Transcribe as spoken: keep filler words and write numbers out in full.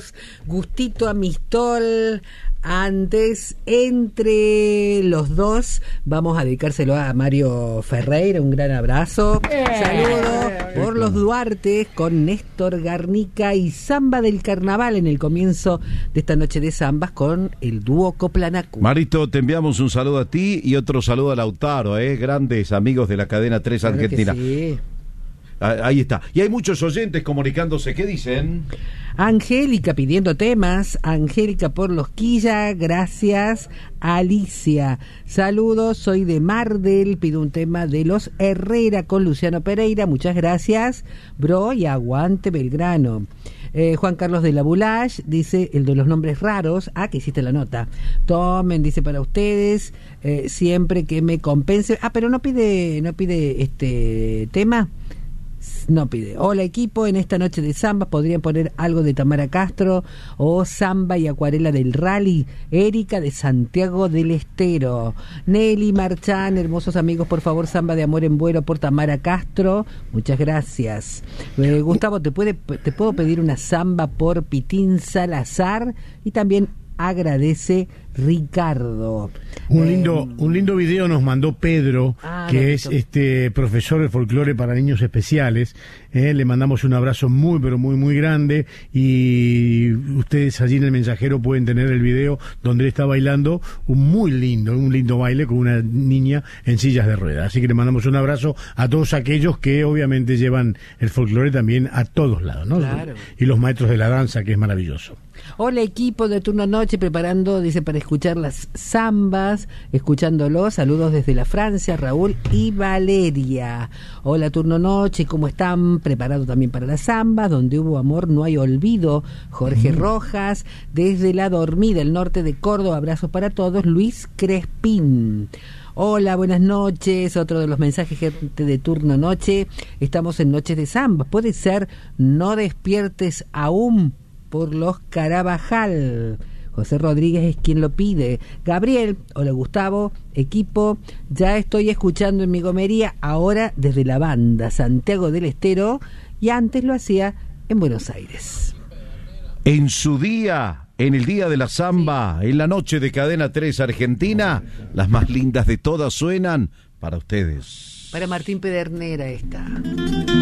Gustito Amistol. Antes, entre los dos, vamos a dedicárselo a Mario Ferreira, un gran abrazo. Eh, Saludos eh, por los Duartes con Néstor Garnica y Samba del Carnaval en el comienzo de esta noche de zambas con el dúo Coplanacu. Marito, te enviamos un saludo a ti y otro saludo a Lautaro, eh, grandes amigos de la cadena tres claro Argentina. Sí. Ahí está. Y hay muchos oyentes comunicándose. ¿Qué dicen? Angélica pidiendo temas. Angélica por los Quilla. Gracias. Alicia. Saludos. Soy de Mardel. Pido un tema de los Herrera con Luciano Pereira. Muchas gracias. Bro y aguante Belgrano. Eh, Juan Carlos de la Boulage dice el de los nombres raros. Ah, que hiciste la nota. Tomen, dice para ustedes. Eh, siempre que me compense. Ah, pero no pide, no pide este tema. No pide. Hola equipo, en esta noche de zambas podrían poner algo de Tamara Castro o Zamba y Acuarela del Rally. Erika de Santiago del Estero. Nelly Marchán, hermosos amigos, por favor, Zamba de Amor en Vuelo por Tamara Castro. Muchas gracias. Eh, Gustavo, ¿te, puede, ¿te puedo pedir una zamba por Pitín Salazar? Y también agradece Ricardo. Un lindo, eh, un lindo video nos mandó Pedro, ah, que es este profesor de folclore para niños especiales. Eh, le mandamos un abrazo muy, pero muy, muy grande. Y ustedes allí en el mensajero pueden tener el video donde él está bailando un muy lindo, un lindo baile con una niña en sillas de ruedas. Así que le mandamos un abrazo a todos aquellos que obviamente llevan el folclore también a todos lados, ¿no? Claro. Y los maestros de la danza, que es maravilloso. Hola equipo de Turno Noche, preparando, dice, para escuchar las zambas, escuchándolo. Saludos desde la Francia, Raúl y Valeria. Hola Turno Noche, ¿cómo están? Preparado también para las zambas, donde hubo amor no hay olvido. Jorge mm. Rojas, desde La Dormida, el norte de Córdoba, abrazos para todos. Luis Crespín. Hola, buenas noches. Otro de los mensajes, gente de Turno Noche. Estamos en Noches de Zambas. Puede ser No Despiertes Aún por los Carabajal. José Rodríguez es quien lo pide. Gabriel, hola Gustavo, equipo, ya estoy escuchando en mi gomería, ahora desde la banda Santiago del Estero, y antes lo hacía en Buenos Aires. En su día, en el día de la zamba, en la noche de Cadena tres Argentina, las más lindas de todas suenan para ustedes. Para Martín Pedernera esta.